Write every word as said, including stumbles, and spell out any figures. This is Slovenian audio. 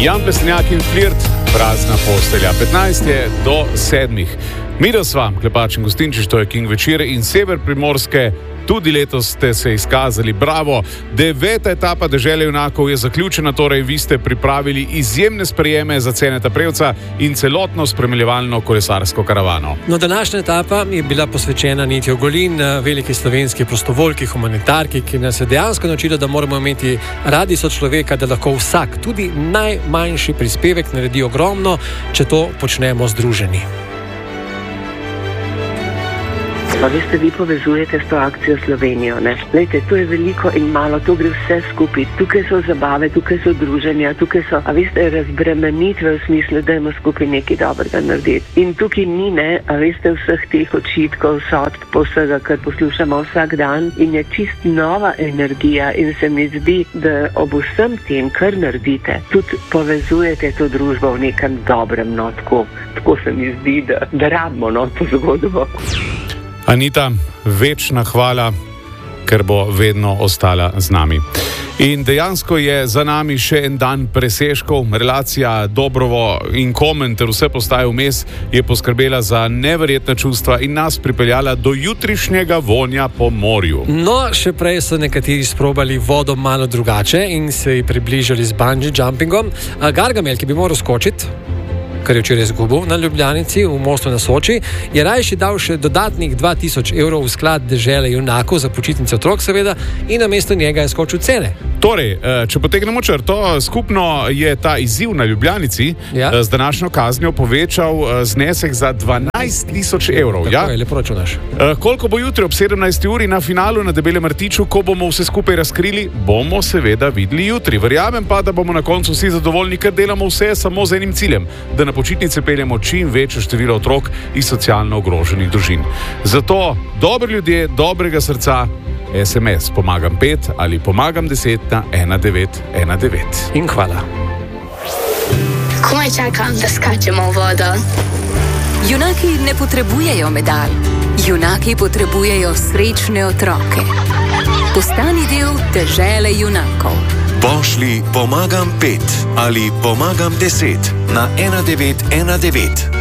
Jan Plestenjak in Flirt, prazna postelja. petnajst je do sedmih. Midva sva, Klepač in Gostinčič, to je King večer in sever Primorske. Tudi letos ste se izkazali, bravo. Deveta etapa Dežele junakov je zaključena, torej vi ste pripravili izjemne sprejeme za Ceneta Prevca in celotno spremljevalno kolesarsko karavano. No, današnja etapa je bila posvečena Niti Ogulin, veliki slovenski prostovoljki, humanitarki, ki nas je dejansko naučila, da moramo imeti radi sočloveka, da lahko vsak, tudi najmanjši prispevek naredi ogromno, če to počnemo združeni. Pa veste, vi povezujete s to akcijo Slovenijo, ne? Lejte, to je veliko in malo, to gre vse skupaj. Tukaj so zabave, tukaj so druženja, tukaj so, a veste, razbremenitve v smislu, da imamo skupaj nekaj dobrega narediti. In tukaj ni, ne, a veste, vseh teh očitkov, sodb, vsega, kar poslušamo vsak dan in je čist nova energija in se mi zdi, da ob vsem tem, kar naredite, tudi povezujete to družbo v nekem dobrem, no, tako, tako se mi zdi, da, da rabimo, no, to zgodbo. Anita, večna hvala, ker bo vedno ostala z nami. In dejansko je za nami še en dan presežkov. Relacija Dobrovo in Komen ter vse postaje vmes je poskrbela za neverjetna čustva in nas pripeljala do jutrišnjega vonja po morju. No, še prej so nekateri sprobali vodo malo drugače in se ji približali z bungee jumpingom. Gargamel, ki bi moral skočiti, kar je včeraj izgubil na Ljubljanici v Mostu na Soči, je rajši dal še dodatnih dva tisoč evrov v sklad Dežele junakov za počitnice otrok seveda in namesto njega je skočil cene. Torej, če potegnemo črto, skupno je ta izziv na Ljubljanici ja. z današnjo kaznjo povečal znesek za dvanajst tisoč evrov. Tako ja? je, lepo računaš. Koliko bo jutri ob sedemnajsti uri na finalu na Debelem rtiču, ko bomo vse skupaj razkrili, bomo seveda videli jutri. Verjamem pa, da bomo na koncu vsi zadovoljni, ker delamo vse samo z enim ciljem, da na počitnice peljemo čim večje število otrok iz socialno ogroženih družin. Zato, dobri ljudje, dobrega srca, es em es pomagam pet ali pomagam deset na ena devet ena devet. In hvala. Komaj čakam, da skačemo v vodo. Junaki ne potrebujejo medalj. Junaki potrebujejo srečne otroke. Postani del Dežele junakov. Pošlji pomagam pet ali pomagam deset na ena devet ena devet.